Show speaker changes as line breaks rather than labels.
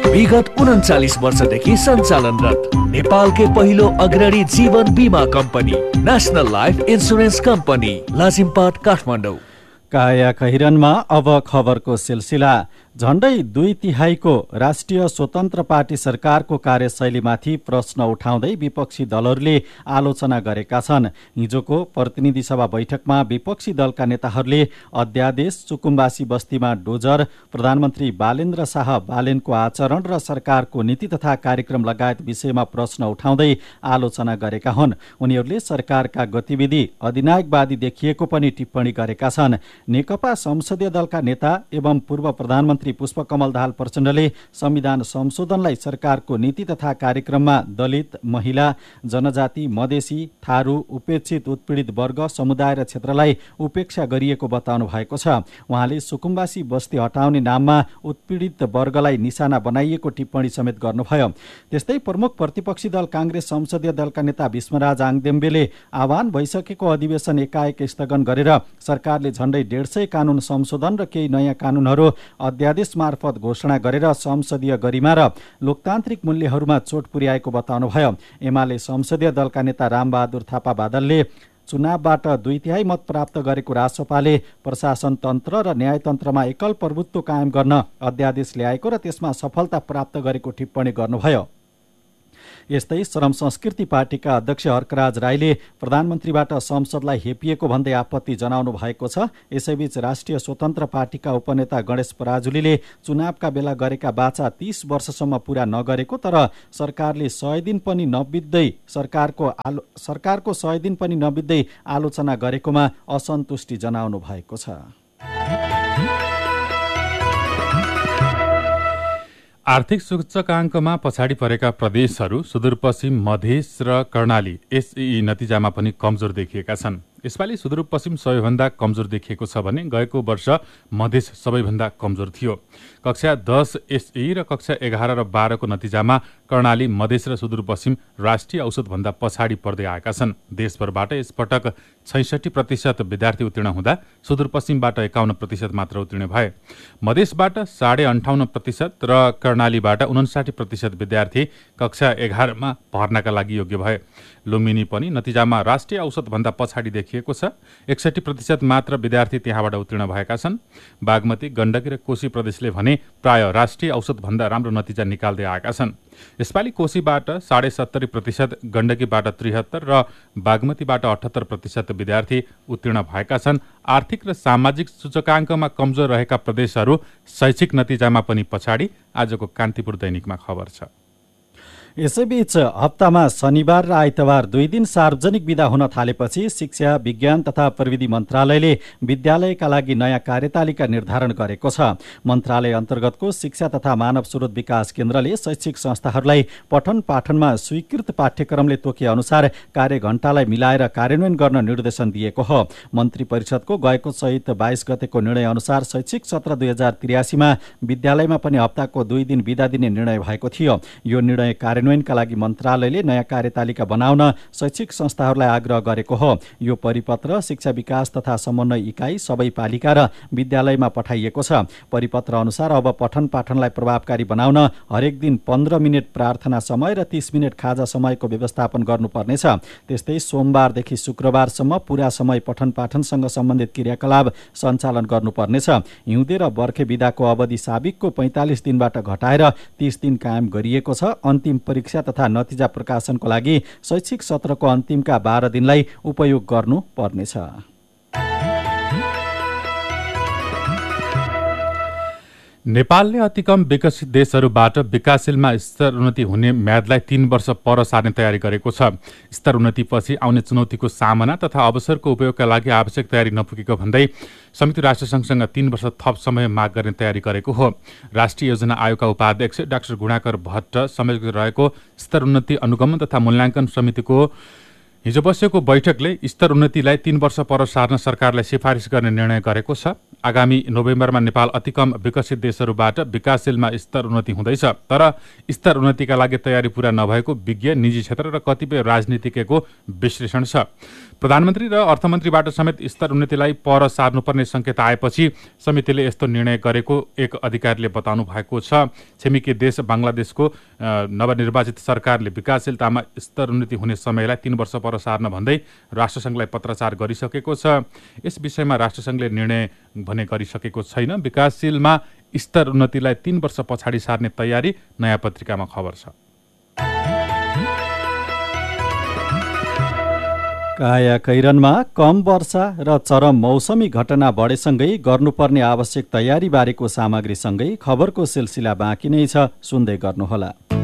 विगत 39 वर्षदेखि सञ्चालनरत नेपालकै पहिलो अग्रणी जीवन बीमा company national life insurance company Lazimpat Kathmandu.
काया कहिरनमा अब खबरको सिलसिला। झण्डै 2/3 राष्ट्रिय स्वतन्त्र पार्टी सरकारको कार्यशैलीमाथि प्रश्न उठाउँदै विपक्षी दलहरूले आलोचना गरेका छन्। हिजोको प्रतिनिधि सभा बैठकमा विपक्षी दलका नेताहरूले अध्यादेश, चुकुम्बासी बस्तीमा डोजर, प्रधानमन्त्री बालेन्द्र शाह बालेनको आचरण र सरकारको नीति तथा कार्यक्रम लगायत विषयमा प्रश्न उठाउँदै आलोचना गरेका हुन्। उनीहरूले सरकारका गतिविधि अधिनायकवादी देखिएको पनि टिप्पणी गरेका छन्। नेकपा संसदीय दलका नेता एवं पूर्व प्रधानमन्त्री पुष्पकमल दाहाल प्रचण्डले संविधान संशोधनलाई सरकारको नीति तथा कार्यक्रममा दलित, महिला, जनजाति, मधेसी, थारू, उपेक्षित उत्पीडित वर्ग, समुदाय र क्षेत्रलाई उपेक्षा गरिएको बताउनु भएको छ। उहाँले सुकुम्बासी बस्ती हटाउने नाममा उत्पीडित वर्गलाई निशाना बनाइएको टिप्पणी समेत गर्नुभयो। त्यस्तै प्रमुख प्रतिपक्षी दल कांग्रेस संसदीय दलका नेता भीष्मराज आङदेम्बेले आह्वान भइसकेको अधिवेशन एकाएक स्थगन गरेर सरकारले झण्डै 150 कानून संशोधन र केही नयाँ कानूनहरू अध्यादेश मार्फत घोषणा गरेर संसदीय गरिमा र लोकतान्त्रिक मूल्यहरूमा चोट पुर्याएको बताउनुभयो। एमाले संसदीय दलका नेता रामबहादुर थापा बादलले चुनावबाट 2/3 मत प्राप्त गरेको रासपाले प्रशासन तन्त्र र न्यायतन्त्रमा एकल प्रभुत्व कायम गर्न अध्यादेश ल्याएको र त्यसमा सफलता प्राप्त गरेको टिप्पणी गर्नुभयो। यस्तै श्रम संस्कृति पार्टीका अध्यक्ष हर्कराज राईले प्रधानमन्त्रीबाट संसदलाई हेपिएको भन्दै आपत्ति जनाउनु भएको छ। यसैबीच राष्ट्रिय स्वतन्त्र पार्टीका उपनेता गणेश पराजुलीले चुनावका बेला गरेका वाचा 30 वर्षसम्म पूरा नगरेको तर सरकारको 100 दिन पनि नबित्दै आलोचना गरेकोमा असन्तुष्टि जनाउनु भएको छ।
आर्थिक सूचकाङ्कमा पछाडि परेका प्रदेशहरू सुदूरपश्चिम, मधेस र कर्णाली एसई नतिजामा पनि कमजोर देखिएका छन्। यसपालि सुदूरपश्चिम सबैभन्दा कमजोर देखिएको छ भने गएको वर्ष मधेस सबैभन्दा कमजोर थियो। कक्षा 10 एसई र कक्षा 11 र 12 को नतिजामा कर्णाली, मधेस र सुदूरपश्चिम राष्ट्रिय औसतभन्दा पछाडि पर्दै आएका छन्। देशभरबाट यसपटक 66% विद्यार्थी उत्तीर्ण हुँदा सुदूरपश्चिमबाट 51% मात्र उत्तीर्ण भए। मधेसबाट 58.5% र कर्णालीबाट 59% विद्यार्थी कक्षा 11 मा भर्नाका लागि योग्य भए। लुम्बिनी पनि नतिजामा राष्ट्रिय औसतभन्दा पछाडि देखिएको छ। 61% मात्र विद्यार्थी त्यहाँबाट उत्तीर्ण भएका छन्। बागमती, गण्डकी र कोशी प्रदेशले भने प्राय राष्ट्रिय औसतभन्दा राम्रो नतिजा निकाल्दै आएका छन्। यसपालि कोशीबाट 70.5%, गण्डकीबाट 73% र बागमतीबाट 78% विद्यार्थी उत्तीर्ण भएका छन्। आर्थिक र सामाजिक सूचकाङ्कमा कमजोर रहेका प्रदेशहरू शैक्षिक नतिजामा पनि पछाडि। आजको कान्तिपुर दैनिकमा खबर छ।
यसैबीच हप्तामा शनिबार र आइतबार 2 दिन सार्वजनिक बिदा हुन थालेपछि शिक्षा, विज्ञान तथा प्रविधि मन्त्रालयले विद्यालयका लागि नयाँ कार्यतालिका निर्धारण गरेको छ। मन्त्रालय अन्तर्गतको शिक्षा तथा मानव स्रोत विकास केन्द्रले शैक्षिक संस्थाहरूलाई पठन पाठनमा स्वीकृत पाठ्यक्रमले तोके अनुसार कार्यघण्टालाई मिलाएर कार्यान्वयन गर्न निर्देशन दिएको हो। मन्त्री परिषदको गएको चैत 22 गतेको निर्णय अनुसार शैक्षिक सत्र 2083 मा विद्यालयमा पनि हप्ताको 2 दिन बिदा दिने निर्णय भएको थियो। यो निर्णय कार्यान्वयनका लागि मन्त्रालयले नयाँ कार्यतालिका बनाउन शैक्षिक संस्थाहरूलाई आग्रह गरेको हो। यो परिपत्र शिक्षा विकास तथा समन्वय इकाइ सबै पालिका र विद्यालयमा पठाइएको छ। परिपत्र अनुसार अब पठन पाठनलाई प्रभावकारी बनाउन हरेक दिन 15 मिनट प्रार्थना समय र 30 मिनट खाजा समयको व्यवस्थापन गर्नुपर्नेछ। त्यस्तै सोमबारदेखि शुक्रबारसम्म पूरा समय पठन पाठनसँग सम्बन्धित क्रियाकलाप सञ्चालन गर्नुपर्नेछ। हिउँदे र बर्खे बिदाको अवधि साबिकको 45 दिनबाट घटाएर 30 दिन कायम गरिएको छ। अन्तिम परीक्षा तथा नतिजा प्रकाशनको लागि शैक्षिक सत्रको अन्तिमका 12 दिनलाई उपयोग गर्नु पर्नेछ।
नेपालले अति कम विकसित देशहरूबाट विकासशीलमा स्तर उन्नति हुने म्यादलाई 3 वर्ष पर सार्ने तयारी गरेको छ। स्तर उन्नतिपछि आउने चुनौतीको सामना तथा अवसरको उपयोगका लागि आवश्यक तयारी नपुगेको भन्दै संयुक्त राष्ट्रसङ्घसँग 3 वर्ष थप समय माग गर्ने तयारी गरेको हो। राष्ट्रिय योजना आयोगका उपाध्यक्ष डाक्टर गुणाकर भट्ट संयोजक रहेको स्तर उन्नति अनुगमन तथा मूल्याङ्कन समितिको हिजो बसेको बैठकले स्तर उन्नतिलाई 3 वर्ष पर सार्न सरकारलाई सिफारिस गर्ने निर्णय गरेको छ। आगामी नोभेम्बरमा नेपाल अति कम विकसित देशहरूबाट विकासशीलमा स्तर उन्नति हुँदैछ। तर स्तर उन्नतिका लागि तयारी पूरा नभएको विज्ञ, निजी क्षेत्र र कतिपय राजनीतिज्ञको विश्लेषण छ। प्रधानमन्त्री र अर्थमन्त्रीबाट समेत स्तर उन्नतिलाई पर सार्नुपर्ने सङ्केत आएपछि समितिले यस्तो निर्णय गरेको एक अधिकारीले बताउनु भएको छ। छिमेकी देश बङ्गलादेशको नवनिर्वाचित सरकारले विकासशीलतामा स्तर उन्नति हुने समयलाई 3 वर्ष पर सार्न भन्दै राष्ट्रसङ्घलाई पत्राचार गरिसकेको छ। यस विषयमा राष्ट्रसङ्घले निर्णय भने गरिसकेको छैन। विकासशीलमा स्तर उन्नतिलाई 3 वर्ष पछाडि सार्ने तयारी नयाँ पत्रिकामा खबर छ।
कायाकैरनमा कम वर्षा र चरम मौसमी घटना बढेसँगै गर्नुपर्ने आवश्यक तयारी बारेको सामग्रीसँगै खबरको सिलसिला बाँकी नै छ, सुन्दै गर्नुहोला।